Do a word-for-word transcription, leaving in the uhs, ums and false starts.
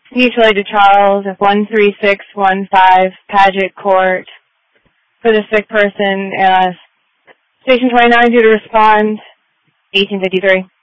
Mutually to Charles at one three six one five Paget Court for the sick person. Uh, Station twenty-nine due to respond, eighteen fifty-three.